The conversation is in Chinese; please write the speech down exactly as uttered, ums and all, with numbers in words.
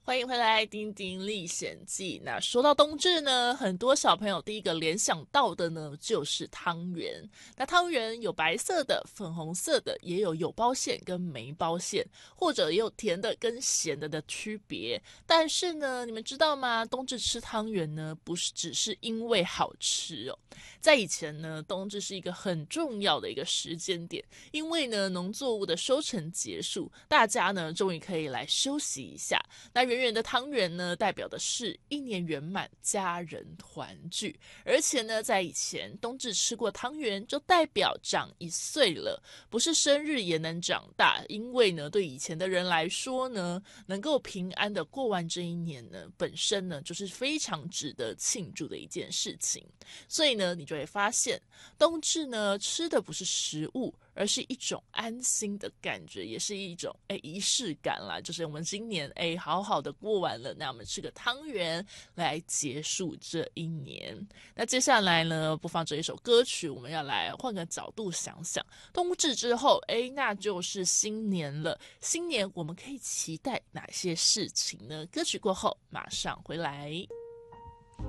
欢迎回来，丁丁历险记。那说到冬至呢，很多小朋友第一个联想到的呢，就是汤圆。那汤圆有白色的、粉红色的，也有有包馅跟没包馅，或者也有甜的跟咸的的区别。但是呢，你们知道吗？冬至吃汤圆呢，不是只是因为好吃哦。在以前呢，冬至是一个很重要的一个时间点，因为呢，农作物的收成结束，大家呢终于可以来休息一下。那圆圆的汤圆呢，代表的是一年圆满，家人团聚。而且呢，在以前冬至吃过汤圆，就代表长一岁了，不是生日也能长大。因为呢，对以前的人来说呢，能够平安的过完这一年呢，本身呢就是非常值得庆祝的一件事情。所以呢，你就会发现，冬至呢吃的不是食物，而是一种安心的感觉，也是一种哎仪式感啦。就是我们今年哎好好的过完了，那我们吃个汤圆来结束这一年。那接下来呢，播放这一首歌曲，我们要来换个角度想想，冬至之后，哎，那就是新年了。新年我们可以期待哪些事情呢？歌曲过后马上回来。